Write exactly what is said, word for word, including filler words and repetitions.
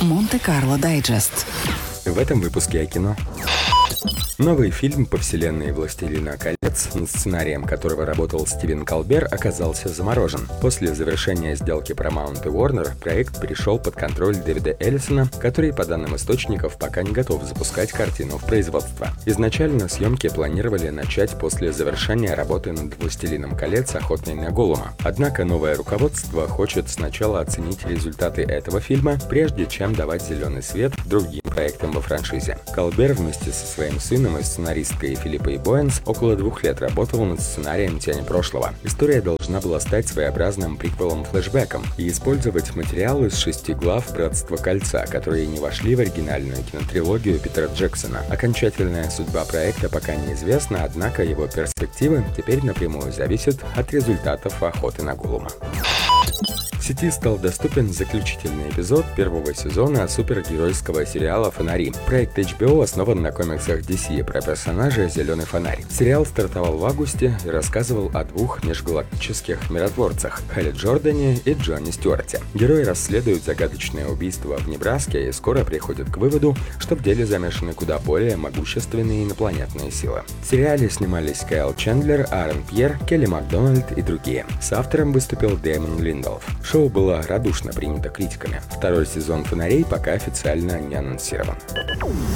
Монте-Карло Дайджест. В этом выпуске о кино. Новый фильм по вселенной «Властелина колец», над сценарием которого работал Стивен Колбер, оказался заморожен. После завершения сделки Paramount и Warner проект перешел под контроль Дэвида Эллисона, который, по данным источников, пока не готов запускать картину в производство. Изначально съемки планировали начать после завершения работы над «Властелином колец. Охотный на Голлума». Однако новое руководство хочет сначала оценить результаты этого фильма, прежде чем давать зеленый свет другим проектам во франшизе. Колбер вместе со своим сыном и сценаристкой Филиппой Боэнс около двух лет работал над сценарием «Тени прошлого». История должна была стать своеобразным приквелом-флешбеком и использовать материалы из шести глав «Братства кольца», которые не вошли в оригинальную кинотрилогию Питера Джексона. Окончательная судьба проекта пока неизвестна, однако его перспективы теперь напрямую зависят от результатов «Охоты на Голлума». В сети стал доступен заключительный эпизод первого сезона супергеройского сериала «Фонари». Проект эйч би о основан на комиксах ди си про персонажа «Зеленый фонарь». Сериал стартовал в августе и рассказывал о двух межгалактических миротворцах – Хале Джордане и Джонни Стюарте. Герои расследуют загадочное убийство в Небраске и скоро приходят к выводу, что в деле замешаны куда более могущественные инопланетные силы. В сериале снимались Кайл Чендлер, Аарон Пьер, Келли Макдональд и другие. С автором выступил Дэймон Линдолф. Шоу было радушно принято критиками. Второй сезон «Фонарей» пока официально не анонсирован.